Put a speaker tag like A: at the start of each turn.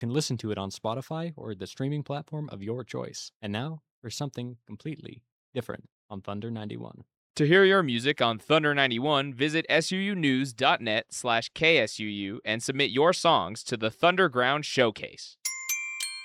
A: You can listen to it on Spotify or the streaming platform of your choice. And now for something completely different on Thunder 91.
B: To hear your music on Thunder 91, visit suunews.net/KSUU and submit your songs to the Thunderground Showcase.